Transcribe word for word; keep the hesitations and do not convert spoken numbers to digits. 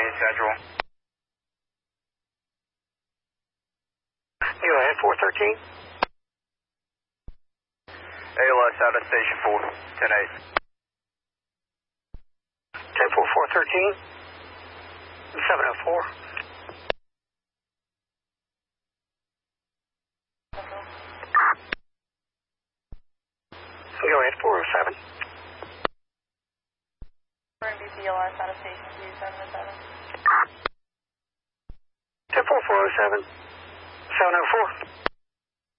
main schedule. Go ahead, four thirteen. A L S out of station four, ten eight. ten four, four thirteen. seven oh four. Go ahead, four oh seven. We're going to be B L S out of station two, seven oh seven. ten four, four oh seven. seven oh four.